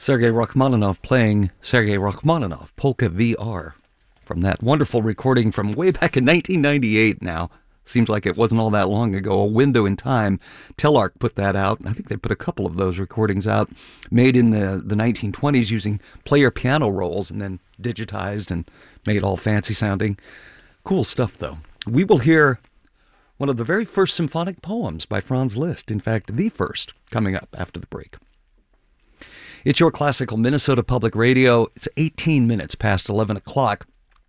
Sergei Rachmaninoff playing Sergei Rachmaninoff, Polka VR, from that wonderful recording from way back in 1998 now. Seems like it wasn't all that long ago. A Window in Time. Telarc put that out. I think they put a couple of those recordings out, made in the 1920s using player piano rolls and then digitized and made all fancy sounding. Cool stuff, though. We will hear one of the very first symphonic poems by Franz Liszt. In fact, the first, coming up after the break. It's Your Classical Minnesota Public Radio. It's 18 minutes past 11 o'clock.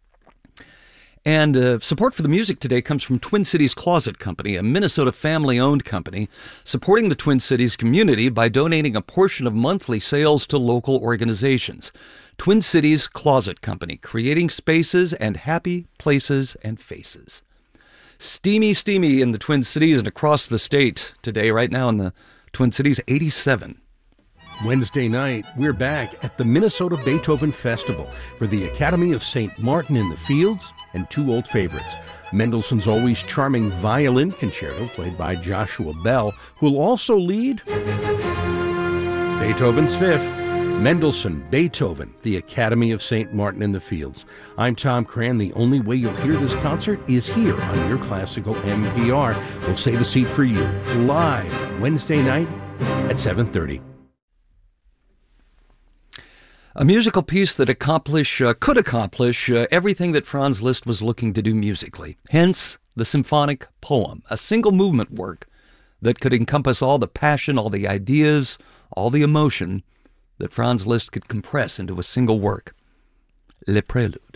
And support for the music today comes from Twin Cities Closet Company, a Minnesota family-owned company supporting the Twin Cities community by donating a portion of monthly sales to local organizations. Twin Cities Closet Company, creating spaces and happy places and faces. Steamy in the Twin Cities and across the state today. Right now in the Twin Cities, 87. Wednesday night, we're back at the Minnesota Beethoven Festival for the Academy of St. Martin in the Fields and two old favorites. Mendelssohn's always charming violin concerto, played by Joshua Bell, who will also lead Beethoven's Fifth. Mendelssohn, Beethoven, the Academy of St. Martin in the Fields. I'm Tom Cran. The only way you'll hear this concert is here on Your Classical NPR. We'll save a seat for you live Wednesday night at 7:30. A musical piece that could accomplish everything that Franz Liszt was looking to do musically. Hence, the symphonic poem, a single movement work that could encompass all the passion, all the ideas, all the emotion that Franz Liszt could compress into a single work. Le Prélude.